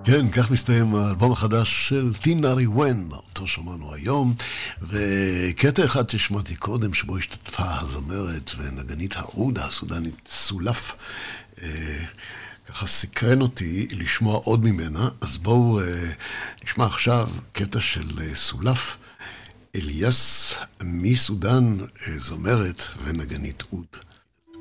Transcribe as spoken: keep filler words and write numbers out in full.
כן, כך מסתיים האלבום החדש של טינארי ון, אותו שמענו היום, וקטע אחד ששמעתי קודם, שבו השתתפה הזמרת ונגנית העוד הסודנית סולף, אה, ככה סקרן אותי לשמוע עוד ממנה, אז בואו אה, נשמע עכשיו קטע של אה, סולף, אליאס מסודן, אה, זמרת ונגנית עוד.